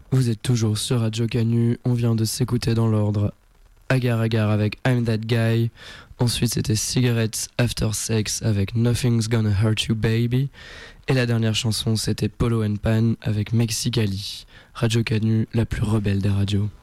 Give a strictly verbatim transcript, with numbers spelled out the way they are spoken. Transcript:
Vous êtes toujours sur Radio Canu, on vient de s'écouter dans l'ordre Agar Agar avec I'm That Guy, ensuite c'était Cigarettes After Sex avec Nothing's Gonna Hurt You Baby, et la dernière chanson c'était Polo and Pan avec Mexicali. Radio Canu, la plus rebelle des radios.